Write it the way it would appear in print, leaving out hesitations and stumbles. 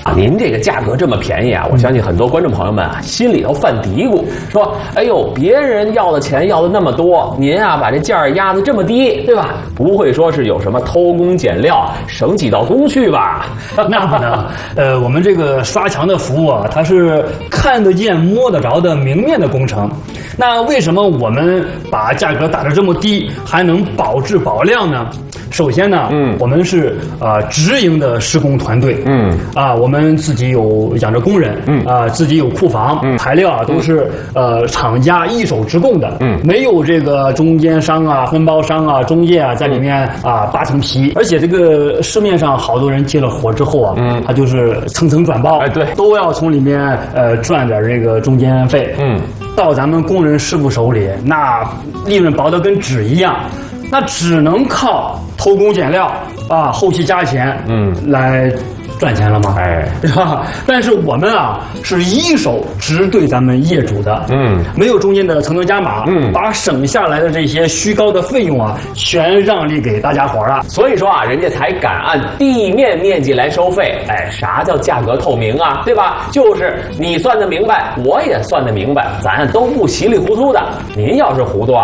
您这个价格这么便宜啊，我相信很多观众朋友们啊心里头犯嘀咕，说：“哎呦，别人要的钱要的那么多，您啊把这价儿压得这么低，对吧？不会说是有什么偷工减料、省几道工序吧？” 那不能，我们这个刷墙的服务啊，它是看得见、摸得着的明面的工程。那为什么我们把价格打得这么低，还能保质保量呢？首先呢，我们是直营的施工团队，我们自己有养着工人，自己有库房，材料啊都是厂家一手直供的，没有这个中间商啊、分包商啊、中介啊在里面扒层皮。而且这个市面上好多人接了活之后啊，他就是层层转包， 对， 都要从里面赚点这个中间费，到咱们工人师傅手里，那利润薄得跟纸一样。那只能靠偷工减料啊，后期加钱，来赚钱了吗？对吧？但是我们啊是一手直对咱们业主的，没有中间的层层加码，把省下来的这些虚高的费用啊，全让利给大家伙了。 所以说啊，人家才敢按地面面积来收费。啥叫价格透明啊？对吧？就是你算得明白，我也算得明白，咱都不稀里糊涂的。您要是糊涂啊，